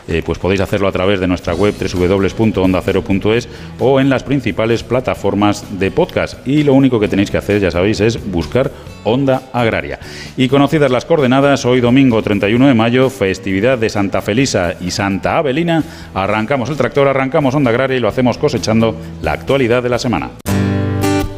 pues podéis hacerlo a través de nuestra web www.ondacero.es o en las principales plataformas de podcast. Y lo único que tenéis que hacer, ya sabéis, es buscar Onda Agraria. Y conocidas las coordenadas, hoy domingo 31 de mayo, festividad de Santa Felisa y Santa Avelina, arrancamos el tractor, arrancamos Onda Agraria y lo hacemos cosechando la actualidad de la semana.